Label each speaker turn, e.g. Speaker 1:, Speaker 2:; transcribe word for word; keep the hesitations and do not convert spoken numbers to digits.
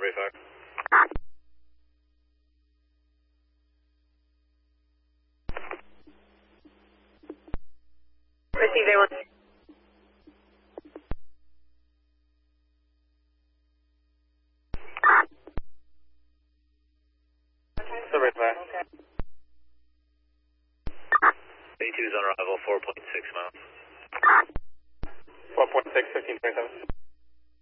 Speaker 1: Sunbury five.
Speaker 2: Receive A one.
Speaker 1: Sunbury five. A two is on arrival, four point six miles. four point six, fifteen twenty-seven.